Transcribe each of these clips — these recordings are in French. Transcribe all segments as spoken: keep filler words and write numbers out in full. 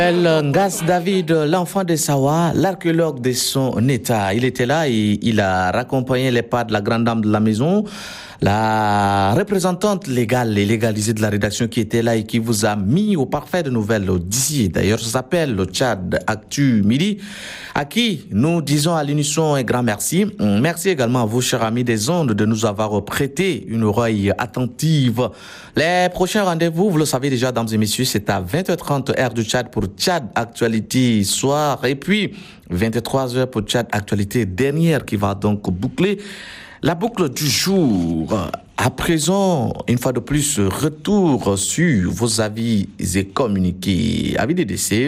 Ngas David, l'enfant de Sawa, l'archéologue de son état, il était là et il a raccompagné les pas de la grande dame de la maison, la représentante légale et légalisée de la rédaction qui était là et qui vous a mis au parfait de nouvelles d'ici. D'ailleurs, ça s'appelle le Tchad Actu Midi, à qui nous disons à l'unisson un grand merci. Merci également à vous, chers amis des ondes, de nous avoir prêté une oreille attentive. Les prochains rendez-vous, vous le savez déjà, dames et messieurs, c'est à vingt heures trente heure du Tchad pour Tchad Actualité soir, et puis vingt-trois heures pour Tchad Actualité dernière qui va donc boucler la boucle du jour. À présent, une fois de plus, retour sur vos avis et communiqués. Avis de décès.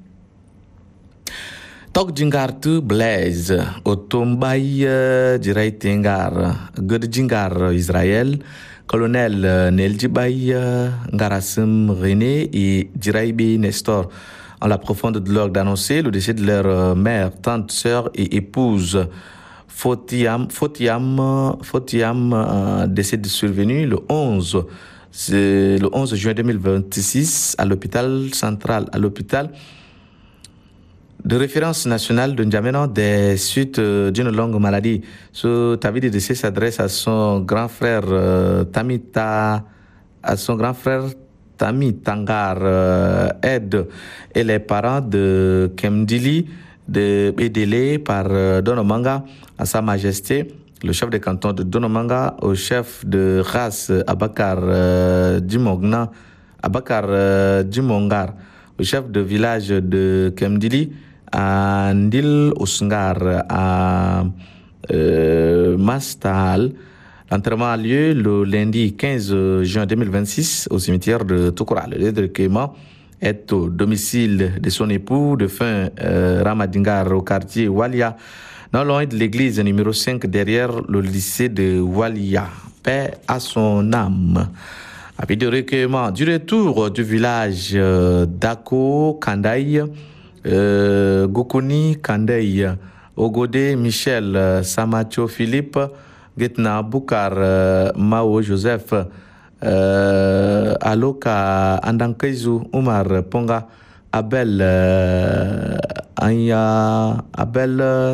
Tok Djingartu Blaise, Otombay Diray Tengar, God Djingar Israël, colonel Neldjibay Ngarasem René et Diraybe Nestor ont la profonde douleur d'annoncer le décès de leur mère, tante, sœur et épouse. Fotiam, Fotiam, Fotiam, euh, décès survenu le onze, c'est le onze juin deux mille vingt-six à l'hôpital central, à l'hôpital de référence nationale de N'Djamena des suites euh, d'une longue maladie. Ce avis de décès s'adresse à son grand frère euh, Tamita, à son grand frère Tami Tangar euh, Ed et les parents de Kemdili de Bédélé par euh, Donomanga, à Sa Majesté, le chef de canton de Donomanga, au chef de race Abakar euh, Dimogna, Abakar euh, Dimongar, au chef de village de Kemdili, à Ndil Ousngar, à euh, Mastal. L'enterrement a lieu le lundi quinze juin deux mille vingt-six au cimetière de Toukoura. Le lieu de recueillement est au domicile de son époux, de fin euh, Ramadingar, au quartier Walia, non loin de l'église numéro cinq, derrière le lycée de Walia. Paix à son âme. Avis de recueillement du retour du village euh, d'Ako, Kandaï, euh, Gokoni, Kandaï, Ogode, Michel, euh, Samacho, Philippe, Getna, Boukar, euh, Mao, Joseph, euh, Aloka, Andankaizu, Omar, Ponga, Abel, euh, Anya, Abel, euh,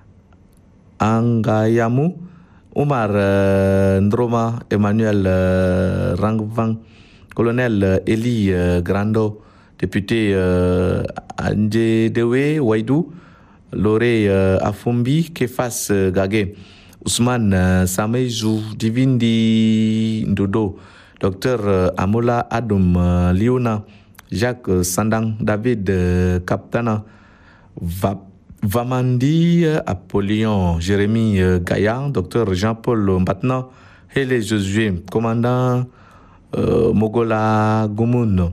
Angayamu, Omar euh, Ndroma, Emmanuel euh, Rangvang, colonel euh, Eli euh, Grando, député euh, Andjedewe Waidou, Loré euh, Afumbi, Kefas euh, Gagé, Ousmane euh, Sameizou, Divindi Ndodo, docteur euh, Amola Adum euh, Liona, Jacques euh, Sandang, David euh, Kaptana, Vap. Vamandi, Apollyon, Jérémy euh, Gaillard, docteur Jean-Paul Mbatna, Hélé Josué, commandant euh, Mogola Goumoun.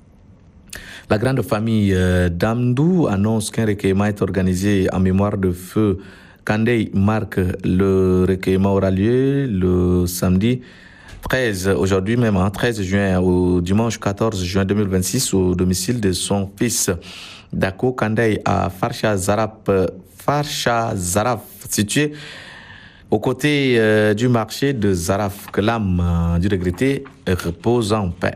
La grande famille euh, d'Amdou annonce qu'un recueillement est organisé en mémoire de feu Kandei Marc. Le recueillement aura lieu le samedi treize, aujourd'hui même, hein, treize juin, au dimanche quatorze juin deux mille vingt-six, au domicile de son fils Dako Kandei à Farsha Zaraf, Farsha Zaraf, situé aux côtés euh, du marché de Zaraf. Que l'âme euh, du regretté repose en paix.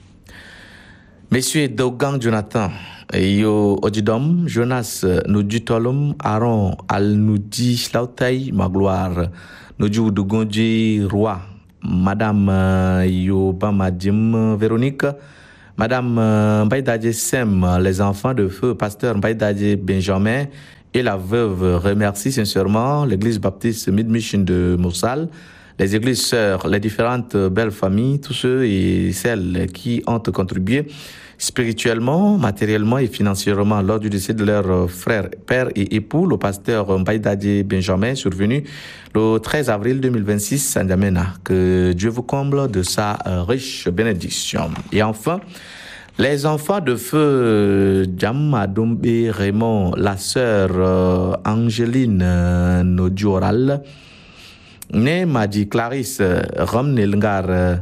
Messieurs Dogan Jonathan, Yo Odidom, Jonas Nudjitolum, Aaron Al-Noudi Shlautai, Magloire, Nudju Dugonji Roi, Madame euh, Yo Bamadim Véronique, Madame euh, Mbaïdadje Sem, les enfants de feu, pasteur Mbaïdadje Benjamin et la veuve remercient sincèrement l'église baptiste Mid-Mission de Moussal, les églises sœurs, les différentes belles familles, tous ceux et celles qui ont contribué spirituellement, matériellement et financièrement lors du décès de leur frère, père et époux, le pasteur Mbaïdadje Benjamin, survenu le treize avril deux mille vingt-six à N'Djamena. Que Dieu vous comble de sa riche bénédiction. Et enfin, les enfants de feu Djamma Dombe Raymond, la sœur euh, Angéline euh, Nodioral, née Madi Clarisse Rom Nelngar euh,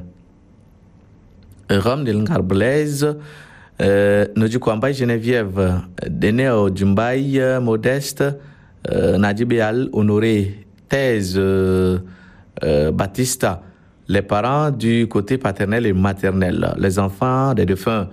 Rom Nelngar Blaise, euh, Nodjukwambay Geneviève, Deneo Djumbaï Modeste, euh, Nadjibéal Honoré, Thèse euh, euh, Batista, les parents du côté paternel et maternel, les enfants des défunts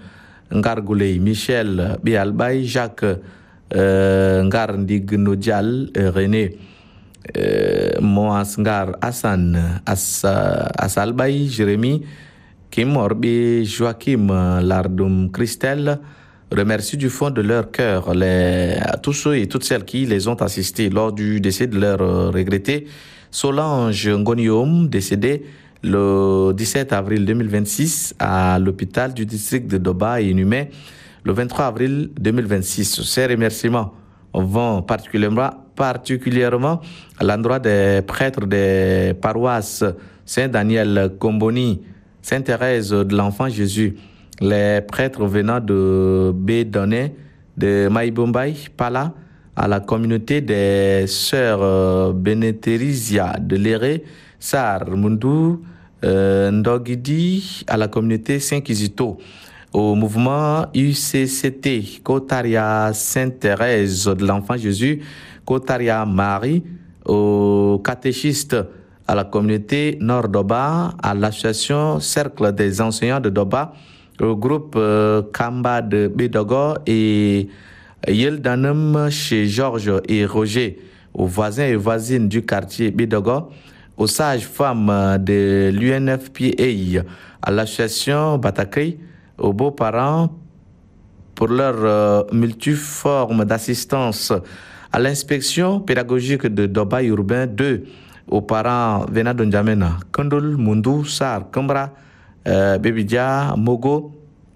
Ngargouley, Michel Bialbay, Jacques euh, Ngar Ndignodial, René euh, Moasngar Hassan Assa, Assalbay, Jérémy Kim Orbi, Joachim Lardum Christelle. Remercie du fond de leur cœur les, à tous ceux et toutes celles qui les ont assistés lors du décès de leur euh, regretté Solange Ngoniom, décédée le dix-sept avril deux mille vingt-six à l'hôpital du district de Doba et inhumée le vingt-trois avril deux mille vingt-six. Ces remerciements vont particulièrement, particulièrement à l'endroit des prêtres des paroisses Saint-Daniel Comboni, Sainte-Thérèse de l'Enfant Jésus, les prêtres venant de Bédoné, de Maïbombay, Pala, à la communauté des sœurs Bénétérisia de Léré, Sar Mundu, euh, Ndogidi, à la communauté Saint-Kizito, au mouvement U C C T, Kotaria Sainte-Thérèse de l'Enfant Jésus, Kotaria Marie, aux catéchistes, à la communauté Nord Doba, à l'association Cercle des enseignants de Doba, au groupe euh, Kamba de Bédogo et Yeldanum chez Georges et Roger, aux voisins et voisines du quartier Bédogo, aux sages-femmes de l'U N F P A, à l'association Batakri, aux beaux-parents pour leur euh, multiforme d'assistance, à l'inspection pédagogique de Doba Urbain deux, aux parents venant de N'Djamena, Kondol, Mundu, Sar, Kambra, Euh, Bebidja, Mogo,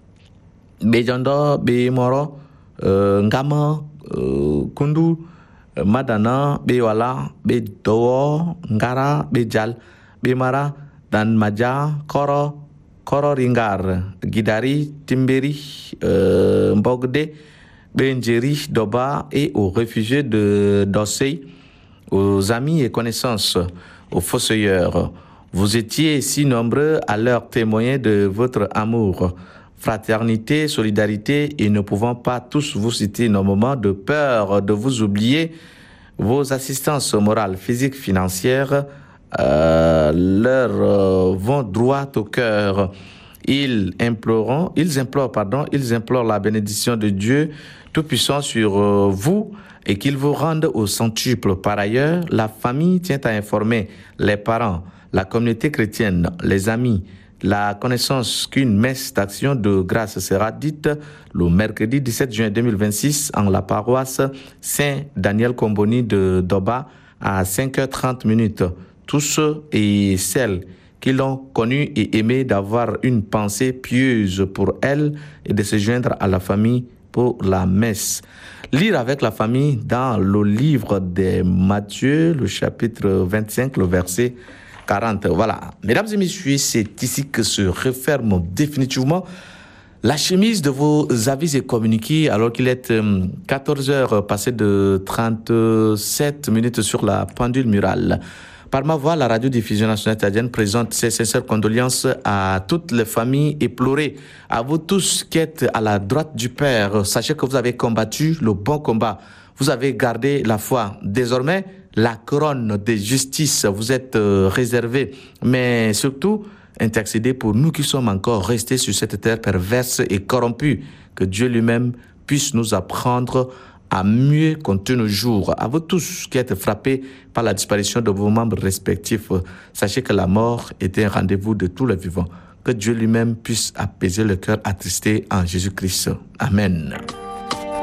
Bejando, Bemoro, euh, Ngama, euh, Kundu, euh, Madana, Bewala, Bedowo, Ngara, Bejal, Bemara, Dan Maja, Koro, Koro Ringar, Gidari, Timberi, euh, Mbogde, Benjeri, Doba et aux réfugiés de Dossey, aux amis et connaissances, aux fossoyeurs. Vous étiez si nombreux à leur témoigner de votre amour, fraternité, solidarité et ne pouvant pas tous vous citer nos moments de peur de vous oublier, vos assistances morales, physiques, financières euh, leur euh, vont droit au cœur. Ils implorent, ils implorent, pardon, ils implorent la bénédiction de Dieu Tout-Puissant sur euh, vous et qu'il vous rende au centuple. Par ailleurs, la famille tient à informer les parents, la communauté chrétienne, les amis, la connaissance qu'une messe d'action de grâce sera dite le mercredi dix-sept juin deux mille vingt-six en la paroisse Saint-Daniel Comboni de Doba à cinq heures trente minutes. Tous ceux et celles qui l'ont connue et aimé d'avoir une pensée pieuse pour elle et de se joindre à la famille pour la messe. Lire avec la famille dans le livre de Matthieu, le chapitre vingt-cinq, le verset quarante. Voilà. Mesdames et messieurs, c'est ici que se referme définitivement la chemise de vos avis et communiqués alors qu'il est quatorze heures passées de trente-sept minutes sur la pendule murale. Par ma voix, la radiodiffusion nationale tchadienne présente ses sincères condoléances à toutes les familles éplorées, à vous tous qui êtes à la droite du Père. Sachez que vous avez combattu le bon combat. Vous avez gardé la foi. Désormais, la couronne de justice vous êtes euh, réservée. Mais surtout, intercédez pour nous qui sommes encore restés sur cette terre perverse et corrompue. Que Dieu lui-même puisse nous apprendre à mieux compter nos jours. À vous tous qui êtes frappés par la disparition de vos membres respectifs, sachez que la mort était un rendez-vous de tous les vivants. Que Dieu lui-même puisse apaiser le cœur attristé en Jésus-Christ. Amen.